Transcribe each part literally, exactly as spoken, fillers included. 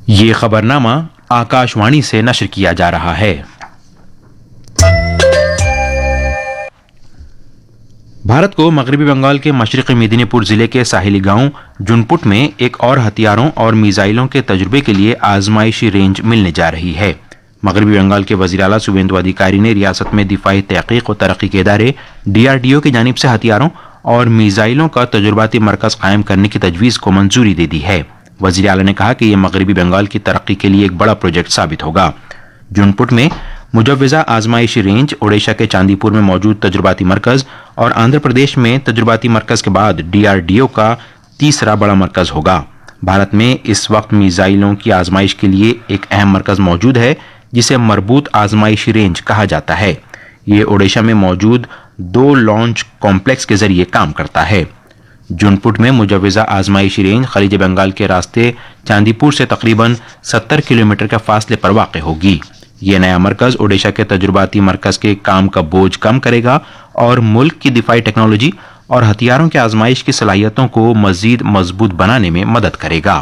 یہ خبرنامہ آکاشوانی سے نشر کیا جا رہا ہے۔ بھارت کو مغربی بنگال کے مشرقی میدنی پور ضلع کے ساحلی گاؤں جنپٹ میں ایک اور ہتھیاروں اور میزائلوں کے تجربے کے لیے آزمائشی رینج ملنے جا رہی ہے۔ مغربی بنگال کے وزیر اعلیٰ شوویندو ادھیکاری نے ریاست میں دفاعی تحقیق و ترقی کے ادارے ڈی آر ڈی او کی جانب سے ہتھیاروں اور میزائلوں کا تجرباتی مرکز قائم کرنے کی تجویز کو منظوری دے دی ہے۔ وزیر اعلیٰ نے کہا کہ یہ مغربی بنگال کی ترقی کے لیے ایک بڑا پروجیکٹ ثابت ہوگا۔ جنپٹ میں مجوزہ آزمائشی رینج، اوڈیشہ کے چاندی پور میں موجود تجرباتی مرکز اور آندھرا پردیش میں تجرباتی مرکز کے بعد ڈی آر ڈی او کا تیسرا بڑا مرکز ہوگا۔ بھارت میں اس وقت میزائلوں کی آزمائش کے لیے ایک اہم مرکز موجود ہے جسے مربوط آزمائشی رینج کہا جاتا ہے۔ یہ اوڈیشہ میں موجود دو لانچ کمپلیکس کے ذریعے کام کرتا ہے۔ جنپٹ میں مجوزہ آزمائشی رینج خلیج بنگال کے راستے چاندی پور سے تقریباً ستر کلومیٹر کے فاصلے پر واقع ہوگی۔ یہ نیا مرکز اوڈیشہ کے تجرباتی مرکز کے کام کا بوجھ کم کرے گا اور ملک کی دفاعی ٹیکنالوجی اور ہتھیاروں کی آزمائش کی صلاحیتوں کو مزید مضبوط بنانے میں مدد کرے گا۔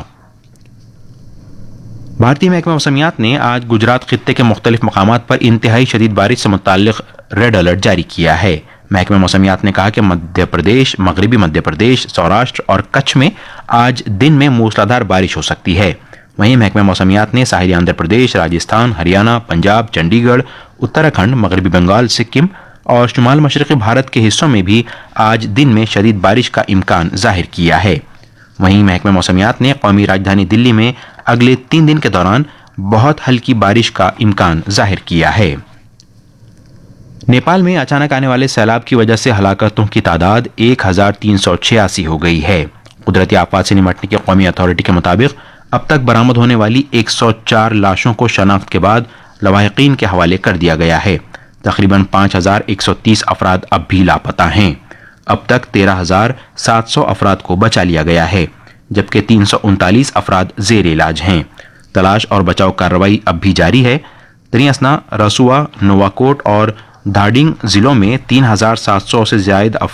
بھارتی محکمہ موسمیات نے آج گجرات خطے کے مختلف مقامات پر انتہائی شدید بارش سے متعلق ریڈ الرٹ جاری کیا ہے۔ محکمہ موسمیات نے کہا کہ مدھیہ پردیش، مغربی مدھیہ پردیش، سوراشٹر اور کچھ میں آج دن میں موسلادھار بارش ہو سکتی ہے۔ وہیں محکمہ موسمیات نے ساحلی آندھرا پردیش، راجستھان، ہریانہ، پنجاب، چنڈی گڑھ، اتراکھنڈ، مغربی بنگال، سکم اور شمال مشرقی بھارت کے حصوں میں بھی آج دن میں شدید بارش کا امکان ظاہر کیا ہے۔ وہیں محکمہ موسمیات نے قومی راجدھانی دلی میں اگلے تین دن کے دوران بہت ہلکی بارش کا امکان ظاہر کیا ہے۔ نیپال میں اچانک آنے والے سیلاب کی وجہ سے ہلاکتوں کی تعداد ایک ہزار تین سو چھیاسی ہو گئی ہے۔ قدرتی آفات سے نمٹنے کی قومی اتھارٹی کے مطابق اب تک برآمد ہونے والی ایک سو چار لاشوں کو شناخت کے بعد لواحقین کے حوالے کر دیا گیا ہے۔ تقریباً پانچ ہزار ایک سو تیس افراد اب بھی لاپتہ ہیں۔ اب تک تیرہ ہزار سات سو افراد کو بچا لیا گیا ہے، جبکہ تین سو انتالیس افراد زیر علاج ہیں۔ تلاش اور بچاؤ کارروائی اب بھی جاری ہے۔ تریاسنا، رسوا، نواکوٹ اور دھارڈنگ ضلعوں میں تین ہزار سات سو سے زائد